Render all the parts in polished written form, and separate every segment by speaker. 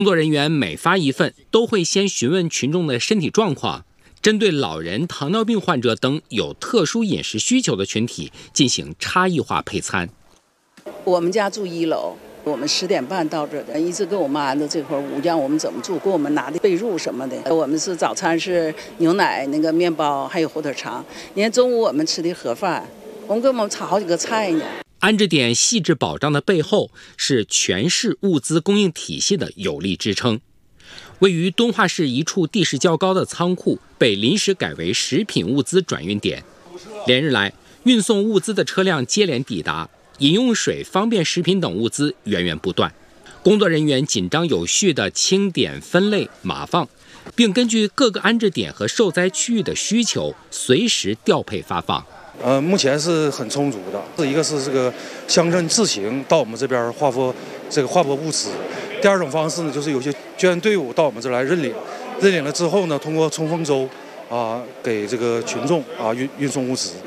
Speaker 1: 工作人员每发一份，都会先询问群众的身体状况，针对老人、糖尿病患者等有特殊饮食需求的群体进行差异化配餐。
Speaker 2: 我们家住1楼。我们10点半到这的，一直跟我们安的这会儿午觉我们怎么住，给我们拿的被褥什么的。我们是早餐是牛奶、那个面包，还有火腿肠。你看中午我们吃的盒饭，我们给我们炒好几个菜呢。
Speaker 1: 安置点细致保障的背后是全市物资供应体系的有力支撑。位于敦化市一处地势较高的仓库被临时改为食品物资转运点，连日来运送物资的车辆接连抵达。饮用水、方便食品等物资源源不断，工作人员紧张有序地清点、分类、码放，并根据各个安置点和受灾区域的需求，随时调配发放。
Speaker 3: 目前是很充足的。一个是这个乡镇自行到我们这边划拨物资，第二种方式呢，就是有些救援队伍到我们这来认领，认领了之后呢，通过冲锋舟给这个群众运送物资。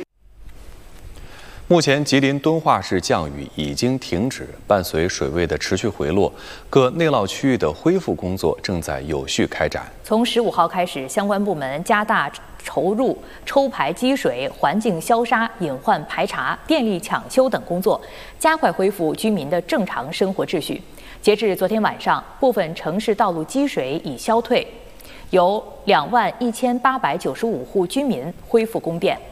Speaker 4: 目前，吉林敦化市降雨已经停止，伴随水位的持续回落，各内涝区域的恢复工作正在有序开展。
Speaker 5: 从15号开始，相关部门加大投入抽排积水、环境消杀、隐患排查、电力抢修等工作，加快恢复居民的正常生活秩序。截至昨天晚上，部分城市道路积水已消退，有21895户居民恢复供电。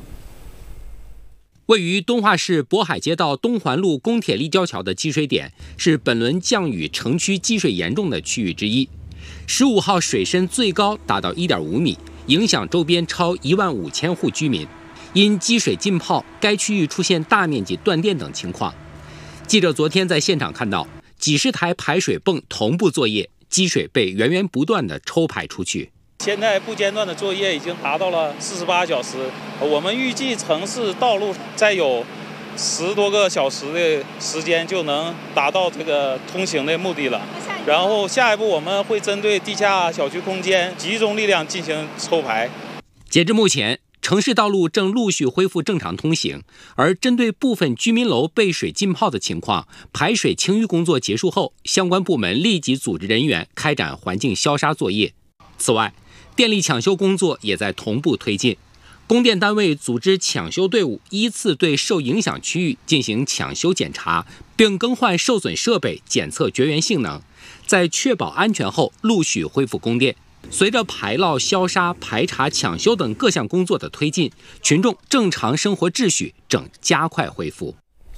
Speaker 1: 位于敦化市渤海街道东环路公铁立交桥的积水点，是本轮降雨城区积水严重的区域之一。15号水深最高达到1.5米，影响周边超15000户居民。因积水浸泡，该区域出现大面积断电等情况。记者昨天在现场看到，几十台排水泵同步作业，积水被源源不断地抽排出去。
Speaker 6: 现在不间断的作业已经达到了48小时，我们预计城市道路再有10多个小时的时间就能达到这个通行的目的了。然后下一步我们会针对地下小区空间集中力量进行抽排。
Speaker 1: 截至目前，城市道路正陆续恢复正常通行，而针对部分居民楼被水浸泡的情况，排水清淤工作结束后，相关部门立即组织人员开展环境消杀作业。此外，电力抢修工作也在同步推进，供电单位组织抢修队伍依次对受影响区域进行抢修检查，并更换受损设备，检测绝缘性能，在确保安全后陆续恢复供电。随着排涝、消杀、排查、抢修等各项工作的推进，群众正常生活秩序正加快恢复。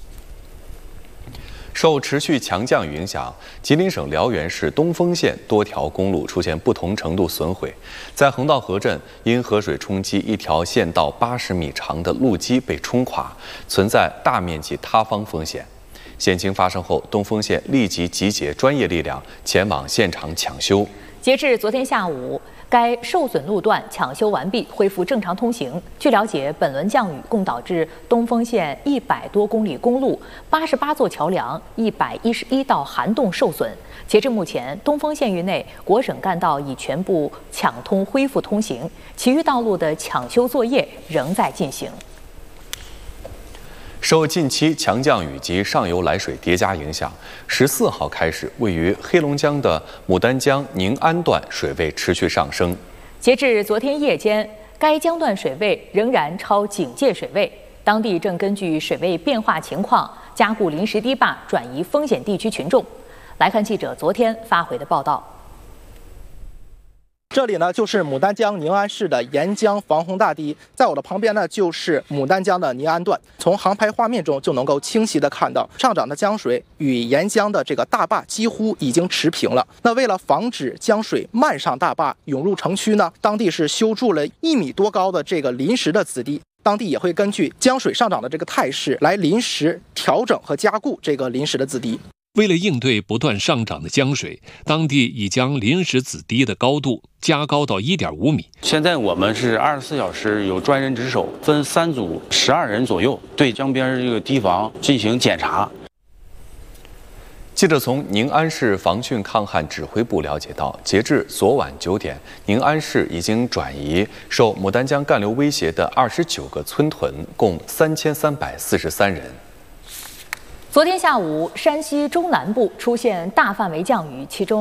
Speaker 4: 受持续强降雨影响，吉林省辽源市东丰县多条公路出现不同程度损毁。在横道河镇，因河水冲击，一条县道80米长的路基被冲垮，存在大面积塌方风险。险情发生后，东丰县立即集结专业力量前往现场抢修。
Speaker 5: 截至昨天下午，该受损路段抢修完毕，恢复正常通行。据了解，本轮降雨共导致东丰县100多公里公路、88座桥梁、111道涵洞受损。截至目前，东丰县域内国省干道已全部抢通恢复通行，其余道路的抢修作业仍在进行。
Speaker 4: 受近期强降雨及上游来水叠加影响，14号开始，位于黑龙江的牡丹江宁安段水位持续上升。
Speaker 5: 截至昨天夜间，该江段水位仍然超警戒水位，当地正根据水位变化情况加固临时堤坝，转移风险地区群众。来看记者昨天发回的报道。
Speaker 7: 这里呢就是牡丹江宁安市的沿江防洪大堤，在我的旁边呢就是牡丹江的宁安段。从航拍画面中就能够清晰的看到，上涨的江水与沿江的这个大坝几乎已经持平了。那为了防止江水漫上大坝涌入城区呢，当地是修筑了1米多高的这个临时的子堤。当地也会根据江水上涨的这个态势来临时调整和加固这个临时的子堤。
Speaker 8: 为了应对不断上涨的江水，当地已将临时子堤的高度加高到1.5米。
Speaker 9: 现在我们是24小时有专人值守，分3组12人左右，对江边这个堤防进行检查。
Speaker 4: 记者从宁安市防汛抗旱指挥部了解到，截至昨晚9点，宁安市已经转移受牡丹江干流威胁的29个村屯，共3343人。
Speaker 5: 昨天下午，山西中南部出现大范围降雨，其中